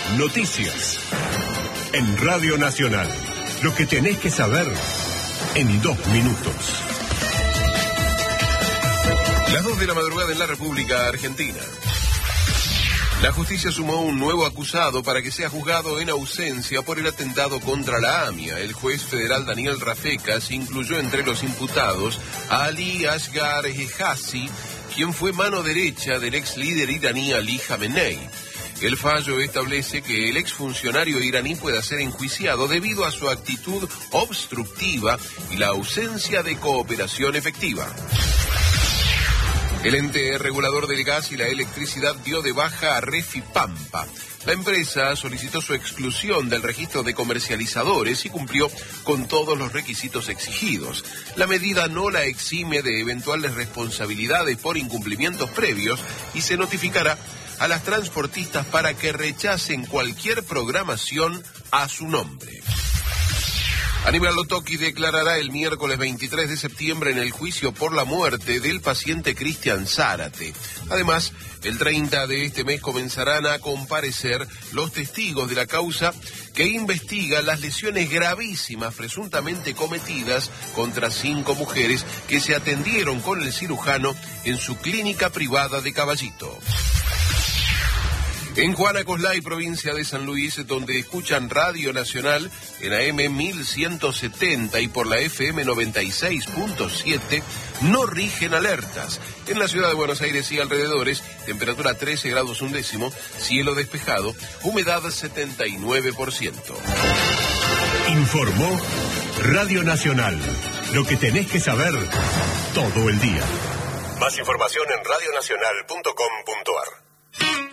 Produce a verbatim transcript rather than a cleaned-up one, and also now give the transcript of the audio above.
Noticias. En Radio Nacional. Lo que tenés que saber en dos minutos. Las dos de la madrugada en la República Argentina. La justicia sumó un nuevo acusado para que sea juzgado en ausencia por el atentado contra la AMIA. El juez federal Daniel Rafecas incluyó entre los imputados a Ali Asghar Ejazi, quien fue mano derecha del ex líder iraní Ali Khamenei. El fallo establece que el exfuncionario iraní pueda ser enjuiciado debido a su actitud obstructiva y la ausencia de cooperación efectiva. El ente regulador del gas y la electricidad dio de baja a Refipampa. La empresa solicitó su exclusión del registro de comercializadores y cumplió con todos los requisitos exigidos. La medida no la exime de eventuales responsabilidades por incumplimientos previos y se notificará a las transportistas para que rechacen cualquier programación a su nombre. Aníbal Lotoki declarará el miércoles veintitrés de septiembre en el juicio por la muerte del paciente Cristian Zárate. Además, el treinta de este mes comenzarán a comparecer los testigos de la causa que investiga las lesiones gravísimas presuntamente cometidas contra cinco mujeres que se atendieron con el cirujano en su clínica privada de Caballito. En Juana Coslay, provincia de San Luis, donde escuchan Radio Nacional en A M mil ciento setenta y por la F M noventa y seis punto siete, no rigen alertas. En la ciudad de Buenos Aires y alrededores, temperatura trece grados un décimo, cielo despejado, humedad setenta y nueve por ciento. Informó Radio Nacional. Lo que tenés que saber todo el día. Más información en radio nacional punto com punto a r.